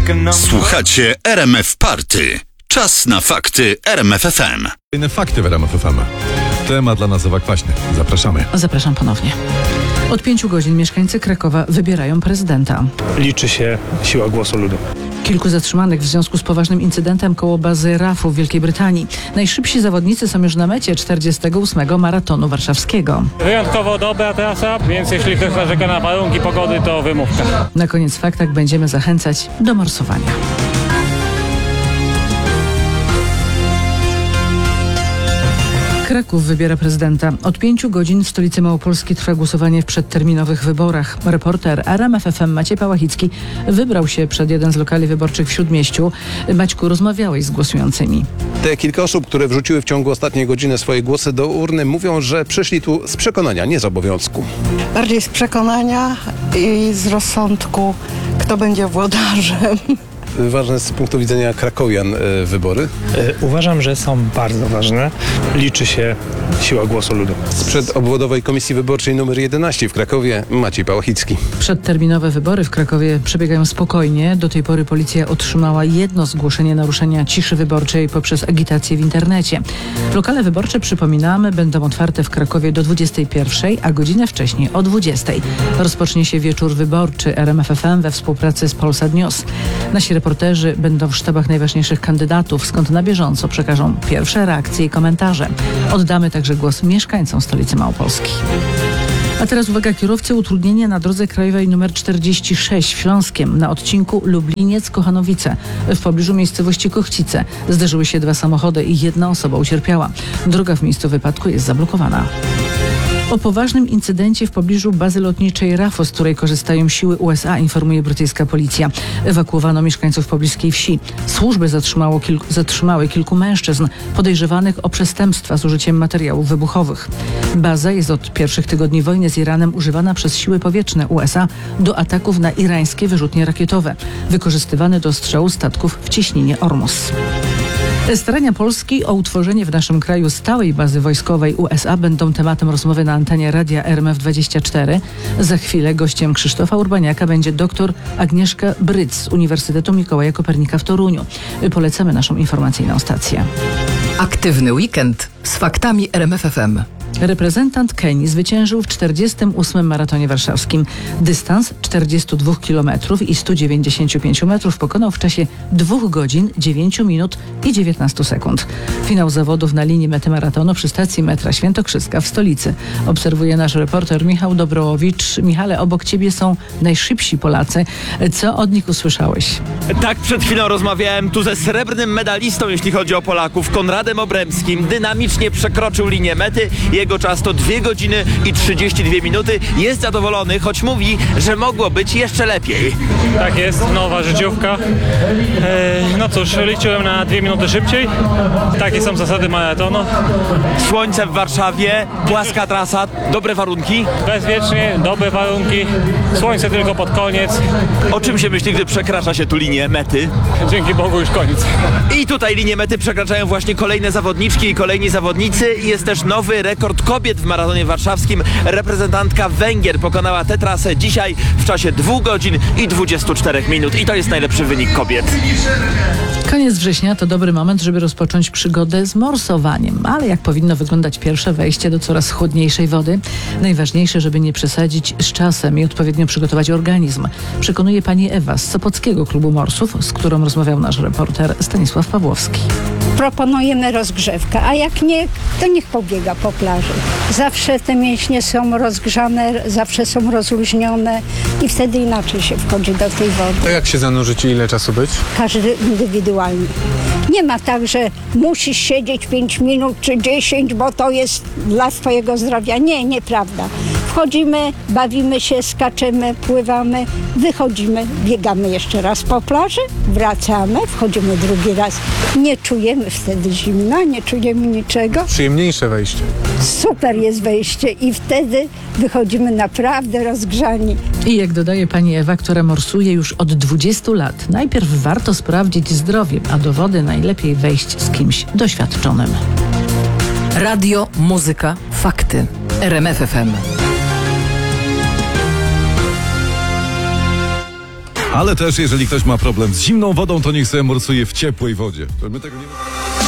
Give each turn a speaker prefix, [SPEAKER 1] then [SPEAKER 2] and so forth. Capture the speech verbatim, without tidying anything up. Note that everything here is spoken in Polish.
[SPEAKER 1] Słuchacie R M F Party. Czas na fakty R M F F M.
[SPEAKER 2] Inne fakty w R M F F M. Temat dla nas kwaśny. Zapraszamy.
[SPEAKER 3] Zapraszam ponownie. Od pięciu godzin mieszkańcy Krakowa wybierają prezydenta.
[SPEAKER 4] Liczy się siła głosu ludu.
[SPEAKER 3] Kilku zatrzymanych w związku z poważnym incydentem koło bazy R A F u w Wielkiej Brytanii. Najszybsi zawodnicy są już na mecie czterdziestego ósmego maratonu warszawskiego.
[SPEAKER 4] Wyjątkowo dobra trasa, więc jeśli ktoś narzeka na warunki pogody, to wymówka.
[SPEAKER 3] Na koniec w faktach będziemy zachęcać do morsowania. Kraków wybiera prezydenta. Od pięciu godzin w stolicy Małopolski trwa głosowanie w przedterminowych wyborach. Reporter R M F F M Maciej Pałachicki wybrał się przed jeden z lokali wyborczych w Śródmieściu. Maćku, rozmawiałeś z głosującymi.
[SPEAKER 5] Te kilka osób, które wrzuciły w ciągu ostatniej godziny swoje głosy do urny, mówią, że przyszli tu z przekonania, nie z obowiązku.
[SPEAKER 6] Bardziej z przekonania i z rozsądku, kto będzie włodarzem.
[SPEAKER 5] Ważne z punktu widzenia krakowian y, wybory.
[SPEAKER 4] Uważam, że są bardzo ważne. Liczy się siła głosu ludu.
[SPEAKER 5] Sprzed obwodowej komisji wyborczej numer jedenaście w Krakowie Maciej Pałachicki.
[SPEAKER 3] Przedterminowe wybory w Krakowie przebiegają spokojnie. Do tej pory policja otrzymała jedno zgłoszenie naruszenia ciszy wyborczej poprzez agitację w internecie. Lokale wyborcze, przypominamy, będą otwarte w Krakowie do dwudziestej pierwszej, a godzinę wcześniej o dwudziestej. Rozpocznie się wieczór wyborczy R M F F M we współpracy z Polsat News. Nasi reporterzy będą w sztabach najważniejszych kandydatów, skąd na bieżąco przekażą pierwsze reakcje i komentarze. Oddamy także głos mieszkańcom stolicy Małopolski. A teraz uwaga, kierowcy, utrudnienia na drodze krajowej nr czterdzieści sześć w Śląskiem na odcinku Lubliniec-Kochanowice w pobliżu miejscowości Kochcice. Zderzyły się dwa samochody i jedna osoba ucierpiała. Droga w miejscu wypadku jest zablokowana. O poważnym incydencie w pobliżu bazy lotniczej R A F u, z której korzystają siły U S A, informuje brytyjska policja. Ewakuowano mieszkańców pobliskiej wsi. Służby zatrzymało kilku, zatrzymały kilku mężczyzn podejrzewanych o przestępstwa z użyciem materiałów wybuchowych. Baza jest od pierwszych tygodni wojny z Iranem używana przez siły powietrzne U S A do ataków na irańskie wyrzutnie rakietowe, wykorzystywane do strzału statków w cieśninie Ormus. Starania Polski o utworzenie w naszym kraju stałej bazy wojskowej U S A będą tematem rozmowy na antenie radia R M F dwadzieścia cztery. Za chwilę gościem Krzysztofa Urbaniaka będzie doktor Agnieszka Bryc z Uniwersytetu Mikołaja Kopernika w Toruniu. Polecamy naszą informacyjną stację.
[SPEAKER 7] Aktywny weekend z faktami R M F F M.
[SPEAKER 3] Reprezentant Kenii zwyciężył w czterdziestym ósmym maratonie warszawskim. Dystans czterdzieści dwa kilometry i sto dziewięćdziesiąt pięć metrów pokonał w czasie dwóch godzin, dziewięciu minut i dziewiętnastu sekund. Finał zawodów na linii mety maratonu przy stacji metra Świętokrzyska w stolicy. Obserwuje nasz reporter Michał Dobrowicz. Michale, obok ciebie są najszybsi Polacy. Co od nich usłyszałeś?
[SPEAKER 8] Tak, przed chwilą rozmawiałem tu ze srebrnym medalistą, jeśli chodzi o Polaków, Konradem Obremskim. Dynamicznie przekroczył linię mety. Jego czas to dwie godziny i trzydzieści dwie minuty. Jest zadowolony, choć mówi, że mogło być jeszcze lepiej.
[SPEAKER 4] Tak jest, nowa życiówka. Eee, no cóż, liczyłem na dwie minuty szybciej. Takie są zasady maratonu.
[SPEAKER 8] Słońce w Warszawie, płaska trasa, dobre warunki.
[SPEAKER 4] Bezwiecznie, dobre warunki. Słońce tylko pod koniec.
[SPEAKER 8] O czym się myśli, gdy przekracza się tu linię mety?
[SPEAKER 4] Dzięki Bogu już koniec.
[SPEAKER 8] I tutaj linię mety przekraczają właśnie kolejne zawodniczki i kolejni zawodnicy. Jest też nowy rekord kobiet w maratonie warszawskim. Reprezentantka Węgier pokonała tę trasę dzisiaj w czasie dwóch godzin i dwudziestu czterech minut. I to jest najlepszy wynik kobiet.
[SPEAKER 3] Koniec września to dobry moment, żeby rozpocząć przygodę z morsowaniem. Ale jak powinno wyglądać pierwsze wejście do coraz chłodniejszej wody? Najważniejsze, żeby nie przesadzić z czasem i odpowiednio przygotować organizm. Przekonuje pani Ewa z Sopockiego Klubu Morsów, z którą rozmawiał nasz reporter Stanisław Pawłowski.
[SPEAKER 9] Proponujemy rozgrzewkę, a jak nie, to niech pobiega po plaży. Zawsze te mięśnie są rozgrzane, zawsze są rozluźnione i wtedy inaczej się wchodzi do tej wody.
[SPEAKER 10] To jak się zanurzyć i ile czasu być?
[SPEAKER 9] Każdy indywidualnie. Nie ma tak, że musisz siedzieć pięć minut czy dziesięć, bo to jest dla twojego zdrowia. Nie, nieprawda. Wchodzimy, bawimy się, skaczemy, pływamy, wychodzimy, biegamy jeszcze raz po plaży, wracamy, wchodzimy drugi raz. Nie czujemy wtedy zimna, nie czujemy niczego.
[SPEAKER 10] Przyjemniejsze wejście.
[SPEAKER 9] Super jest wejście i wtedy wychodzimy naprawdę rozgrzani.
[SPEAKER 3] I jak dodaje pani Ewa, która morsuje już od dwudziestu lat, najpierw warto sprawdzić zdrowie, a do wody najlepiej wejść z kimś doświadczonym.
[SPEAKER 7] Radio, muzyka, fakty. R M F F M.
[SPEAKER 2] Ale też, jeżeli ktoś ma problem z zimną wodą, to niech sobie morsuje w ciepłej wodzie. To my tego nie...